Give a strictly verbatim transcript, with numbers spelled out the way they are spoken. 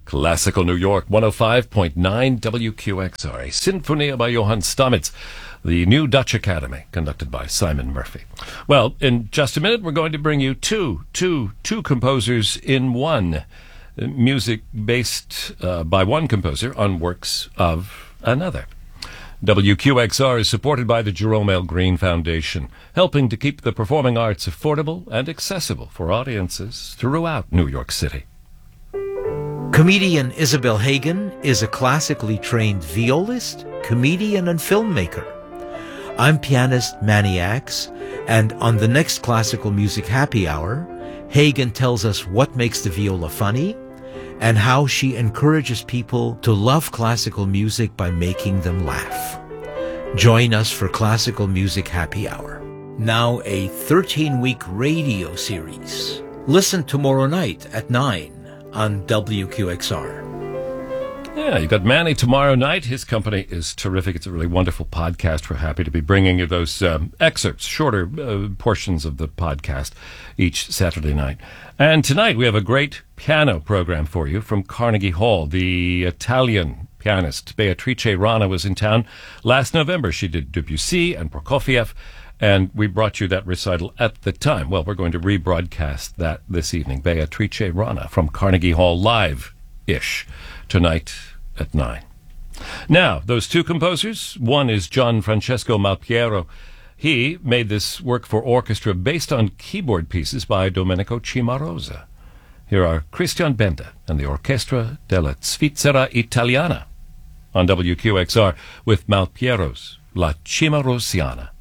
Classical New York, one oh five point nine W Q X R, a Sinfonia by Johann Stamitz, the New Dutch Academy, conducted by Simon Murphy. Well, in just a minute, we're going to bring you two, two, two composers in one, music based uh, by one composer on works of another. W Q X R is supported by the Jerome L. Green Foundation, helping to keep the performing arts affordable and accessible for audiences throughout New York City. Comedian Isabel Hagen is a classically trained violist, comedian, and filmmaker. I'm pianist Manny Axe, and on the next Classical Music Happy Hour, Hagen tells us what makes the viola funny and how she encourages people to love classical music by making them laugh. Join us for Classical Music Happy Hour. Now a thirteen-week radio series. Listen tomorrow night at nine on W Q X R. Yeah, you've got Manny tomorrow night. His company is terrific. It's a really wonderful podcast. We're happy to be bringing you those um, excerpts, shorter uh, portions of the podcast each Saturday night. And tonight we have a great piano program for you from Carnegie Hall. The Italian pianist Beatrice Rana was in town last November. She did Debussy and Prokofiev, and we brought you that recital at the time. Well, we're going to rebroadcast that this evening. Beatrice Rana from Carnegie Hall live-ish tonight at nine. Now, those two composers, one is Gian Francesco Malpiero. He made this work for orchestra based on keyboard pieces by Domenico Cimarosa. Here are Christian Benda and the Orchestra della Svizzera Italiana on W Q X R with Malpiero's La Cimarosiana.